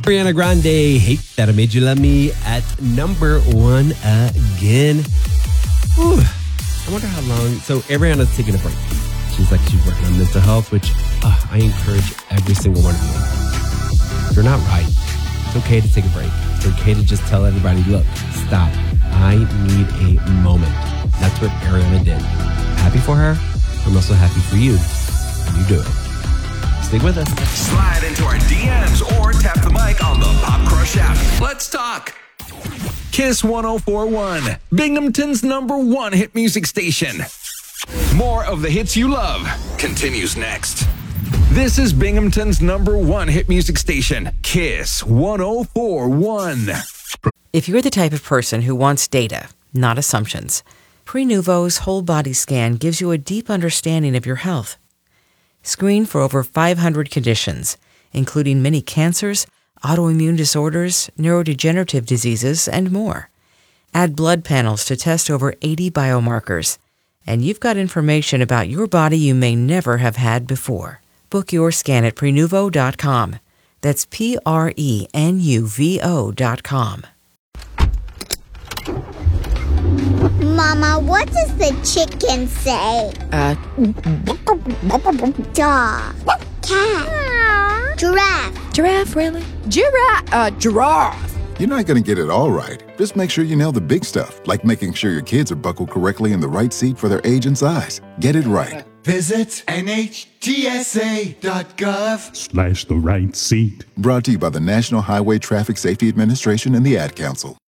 Ariana Grande, Hate That I Made You Love Me at number 1 again. Whew. I wonder how long. So Ariana's taking a break. She's working on mental health, which I encourage every single one of you. If you're not right, it's okay to take a break. It's okay to just tell everybody, look, stop. I need a moment. That's what Ariana did. Happy for her. I'm also happy for you. You do it. Stay with us. Slide into our DMs or tap the mic on the Pop Crush app. Let's talk. Kiss 104.1, Binghamton's #1 hit music station. More of the hits you love continues next. This is Binghamton's #1 hit music station, Kiss 104.1. If you're the type of person who wants data, not assumptions, Prenuvo's whole body scan gives you a deep understanding of your health. Screen for over 500 conditions, including many cancers, autoimmune disorders, neurodegenerative diseases, and more. Add blood panels to test over 80 biomarkers, and you've got information about your body you may never have had before. Book your scan at Prenuvo.com. That's Prenuvo.com. Mama, what does the chicken say? Dog. Cat. Giraffe. Giraffe, really? Giraffe. You're not going to get it all right. Just make sure you nail the big stuff, like making sure your kids are buckled correctly in the right seat for their age and size. Get it right. Visit NHTSA.gov/ the right seat. Brought to you by the National Highway Traffic Safety Administration and the Ad Council.